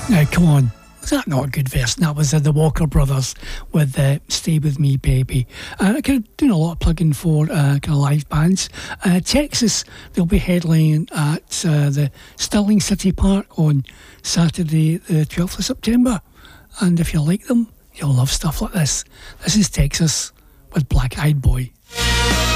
Now, come on. Was that not a good verse? And that was the Walker Brothers with Stay With Me, Baby. Kind of doing a lot of plugging for kind of live bands. Texas, they'll be headlining at the Stirling City Park on Saturday, the 12th of September. And if you like them, you'll love stuff like this. This is Texas with Black Eyed Boy.